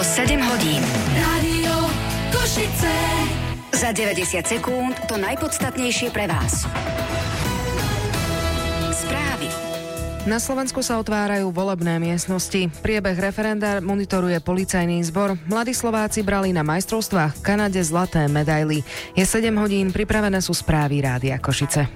7 hodín. Rádio Košice. Za 90 sekúnd to najpodstatnejšie pre vás. Správy. Na Slovensku sa otvárajú volebné miestnosti. Priebeh referenda monitoruje policajný zbor. Mladí Slováci brali na majstrovstvách v Kanade zlaté medaily. Je 7 hodín, pripravené sú správy Rádia Košice.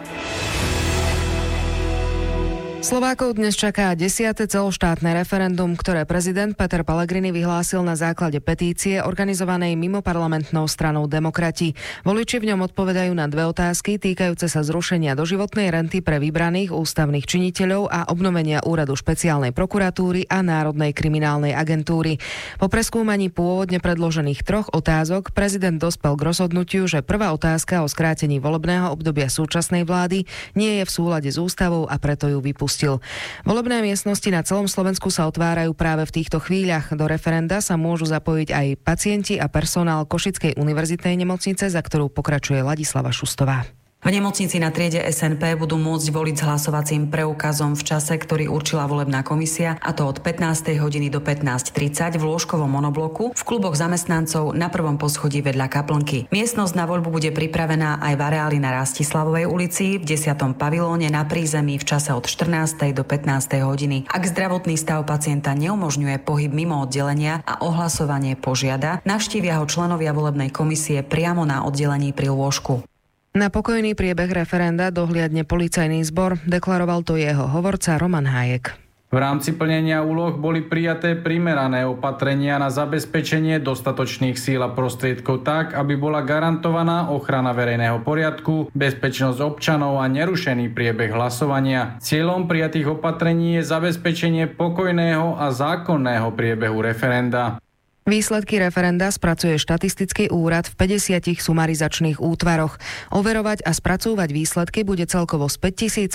Slovákov dnes čaká 10. celoštátne referendum, ktoré prezident Peter Pellegrini vyhlásil na základe petície organizovanej mimoparlamentnou stranou Demokrati. Voliči v ňom odpovedajú na dve otázky týkajúce sa zrušenia doživotnej renty pre vybraných ústavných činiteľov a obnovenia úradu špeciálnej prokuratúry a Národnej kriminálnej agentúry. Po preskúmaní pôvodne predložených troch otázok prezident dospel k rozhodnutiu, že prvá otázka o skrátení volebného obdobia súčasnej vlády nie je v súlade s ústavou a preto ju vypustil. Volebné miestnosti na celom Slovensku sa otvárajú práve v týchto chvíľach. Do referenda sa môžu zapojiť aj pacienti a personál Košickej univerzitnej nemocnice, za ktorú pokračuje Ladislava Šustová. V nemocnici na triede SNP budú môcť voliť s hlasovacím preukazom v čase, ktorý určila volebná komisia, a to od 15. hodiny do 15:30 v lôžkovom monobloku v kluboch zamestnancov na prvom poschodí vedľa kaplnky. Miestnosť na voľbu bude pripravená aj v areáli na Rastislavovej ulici v 10. pavilóne na prízemí v čase od 14. do 15. hodiny. Ak zdravotný stav pacienta neumožňuje pohyb mimo oddelenia a ohlasovanie požiada, navštívia ho členovia volebnej komisie priamo na oddelení pri lôžku. Na pokojný priebeh referenda dohliadne policajný zbor, deklaroval to jeho hovorca Roman Hájek. V rámci plnenia úloh boli prijaté primerané opatrenia na zabezpečenie dostatočných síl a prostriedkov tak, aby bola garantovaná ochrana verejného poriadku, bezpečnosť občanov a nerušený priebeh hlasovania. Cieľom prijatých opatrení je zabezpečenie pokojného a zákonného priebehu referenda. Výsledky referenda spracuje štatistický úrad v 50 sumarizačných útvaroch. Overovať a spracúvať výsledky bude celkovo z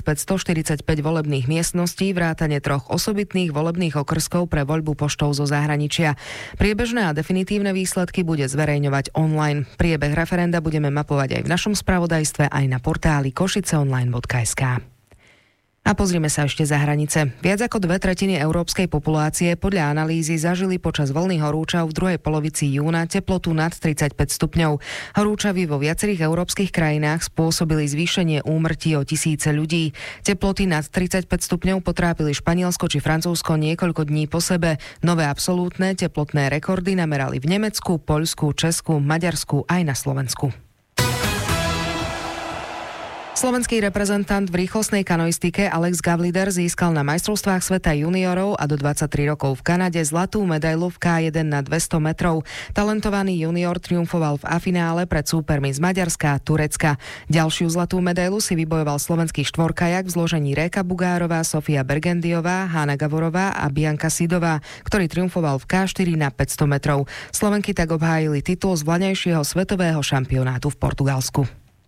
5545 volebných miestností vrátane troch osobitných volebných okrskov pre voľbu poštou zo zahraničia. Priebežné a definitívne výsledky bude zverejňovať online. Priebeh referenda budeme mapovať aj v našom spravodajstve, aj na portáli košiceonline.sk. A pozrime sa ešte za hranice. Viac ako 2/3 európskej populácie podľa analýzy zažili počas vlny horúčav v druhej polovici júna teplotu nad 35 stupňov. Horúčavy vo viacerých európskych krajinách spôsobili zvýšenie úmrtí o tisíce ľudí. Teploty nad 35 stupňov potrápili Španielsko či Francúzsko niekoľko dní po sebe. Nové absolútne teplotné rekordy namerali v Nemecku, Poľsku, Česku, Maďarsku aj na Slovensku. Slovenský reprezentant v rýchlostnej kanoistike Alex Gavlider získal na majstrovstvách sveta juniorov a do 23 rokov v Kanade zlatú medailu v K1 na 200 metrov. Talentovaný junior triumfoval v A-finále pred súpermi z Maďarska a Turecka. Ďalšiu zlatú medailu si vybojoval slovenský štvorkajak v zložení Réka Bugárová, Sofia Bergendiová, Hanna Gavorová a Bianka Sidová, ktorý triumfoval v K4 na 500 metrov. Slovenky tak obhájili titul z vlaňajšieho svetového šampionátu v Portugalsku.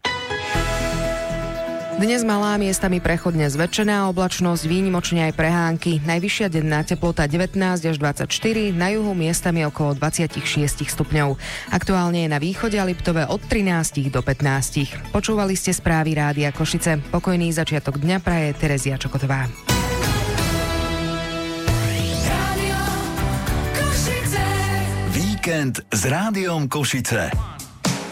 Dnes malá, miestami prechodne zväčšená oblačnosť, výnimočne aj prehánky. Najvyššia denná teplota 19 až 24, na juhu miestami okolo 26 stupňov. Aktuálne je na východe a Liptove od 13 do 15. Počúvali ste správy Rádia Košice. Pokojný začiatok dňa praje Terezia Čokotová. Rádio Košice. Víkend s Rádiom Košice.